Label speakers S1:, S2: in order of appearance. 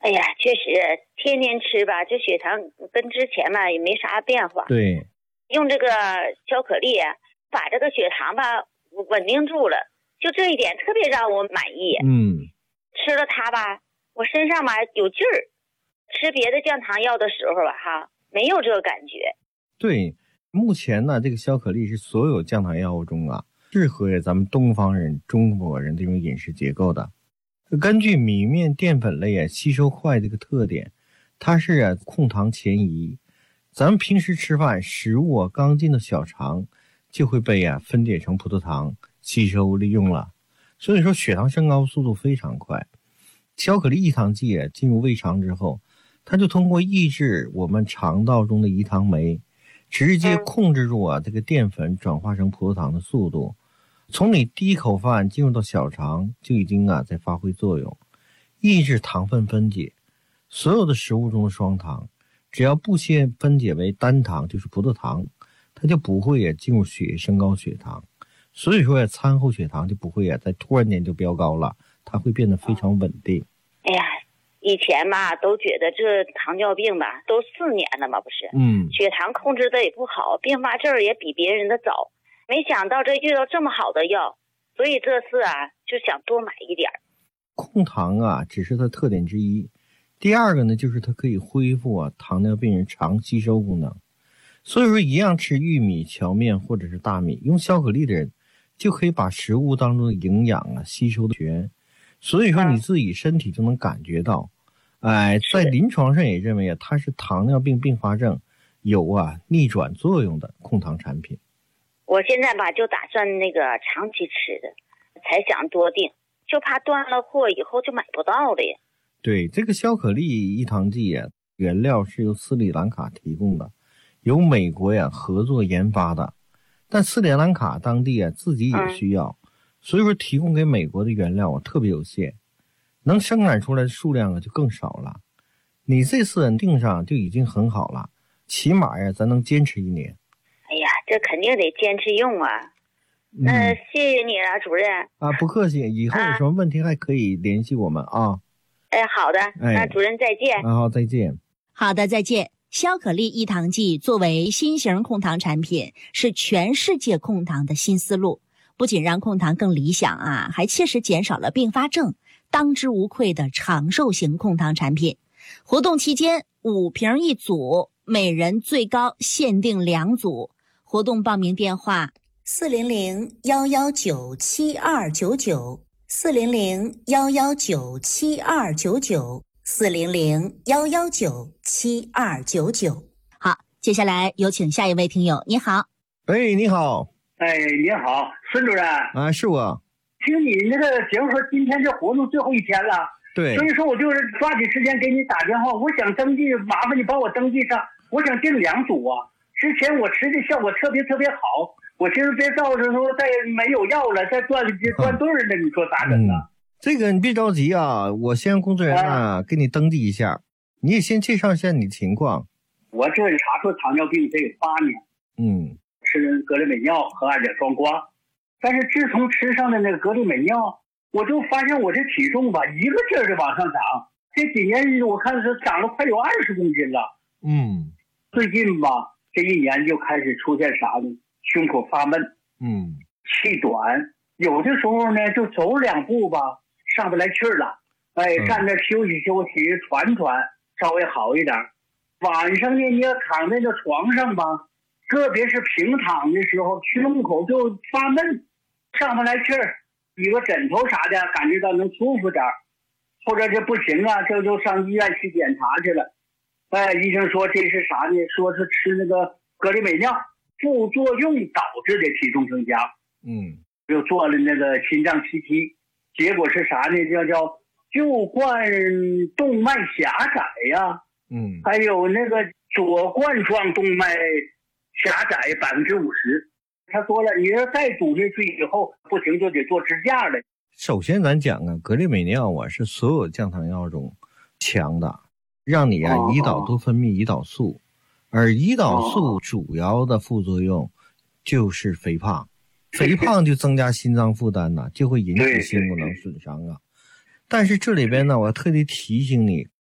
S1: 哎呀，确实天天吃吧，这血糖跟之前吧也没啥变化。
S2: 对，
S1: 用这个巧克力把这个血糖吧稳定住了，就这一点特别让我满意。吃了它吧，我身上吧有劲儿。吃别的降糖药的时候吧没有这个感觉。
S2: 对，目前呢，这个巧克力是所有降糖药物中适合咱们东方人、中国人这种饮食结构的。根据米面淀粉类吸收快这个特点，它是控糖前移。咱们平时吃饭，食物刚进到小肠，就会被分解成葡萄糖吸收利用了，所以说血糖升高速度非常快。巧克力抑糖剂进入胃肠之后，它就通过抑制我们肠道中的胰糖酶，直接控制住这个淀粉转化成葡萄糖的速度。从你第一口饭进入到小肠就已经在发挥作用，抑制糖分分解。所有的食物中的双糖，只要不先分解为单糖，就是葡萄糖，它就不会进入血液升高血糖。所以说餐后血糖就不会在突然间就飙高了，它会变得非常稳定。
S1: 哎呀，以前吧都觉得这糖尿病吧都4年了嘛，不是？血糖控制的也不好，并发症也比别人的早。没想到这遇到这么好的药，所以这次就想多买一点。
S2: 控糖只是它特点之一。第二个呢，就是它可以恢复糖尿病人肠吸收功能。所以说一样吃玉米、荞面或者是大米，用巧克力的人就可以把食物当中的营养吸收的全。所以说你自己身体就能感觉到，在临床上也认为它是糖尿病并发症有逆转作用的控糖产品。
S1: 我现在吧就打算那个长期吃的，才想多订，就怕断了货以后就买不到了呀。
S2: 对，这个巧克力抑糖剂原料是由斯里兰卡提供的，由美国合作研发的，但斯里兰卡当地自己也需要，所以说提供给美国的原料特别有限，能生产出来的数量就更少了。你这次订上就已经很好了，起码咱能坚持1年。
S1: 哎呀，这肯定得坚持用那谢谢你了，主任。
S2: 不客气，以后有什么问题还可以联系我们
S1: 好的，那主任再见。
S2: 好，再见。
S3: 好的，再见。巧克力抑糖剂作为新型控糖产品，是全世界控糖的新思路，不仅让控糖更理想还切实减少了并发症，当之无愧的长寿型控糖产品。活动期间5瓶1组，每人最高限定2组。活动报名电话400-119-7299 400-119-7299 400-119-7299。好，接下来有请下一位听友。你好。
S2: 你好。
S4: 你好，孙主任。
S2: 是我。
S4: 听你那个节目说今天这活动最后1天了，
S2: 对，
S4: 所以说我就是抓紧时间给你打电话，我想登记，麻烦你帮我登记上，我想订2组之前我吃的效果特别好，我寻思别到时候再没有药了，再断队了，你说咋整啊？
S2: 这个你别着急我先让工作人员给你登记一下，你也先介绍一下你的情况。
S4: 我这查出糖尿病得有8年，吃格利美尿和2甲双胍，但是自从吃上的那个格利美尿，我就发现我这体重吧一个劲儿的往上涨，这几年我看是长了快有20公斤了。最近吧这1年就开始出现啥呢？胸口发闷，气短，有的时候呢就走2步吧上不来气儿了，站那休息喘稍微好一点。晚上呢你要躺在那床上吧，特别是平躺的时候胸口就发闷上不来气儿，有个枕头啥的感觉到能舒服点，或者这不行这就上医院去检查去了。医生说这是啥呢？说是吃那个格利美尿副作用导致的体重增加。又做了那个心脏 CT， 结果是啥呢？叫右冠动脉狭窄还有那个左冠状动脉狭窄50%。他说了，你要再堵进去以后不行就得做支架了。
S2: 首先咱讲格利美尿是所有降糖药中强的，让你胰岛多分泌胰岛素，而胰岛素主要的副作用就是肥胖，肥胖就增加心脏负担就会引起心功能损伤但是这里边呢，我要特地提醒你，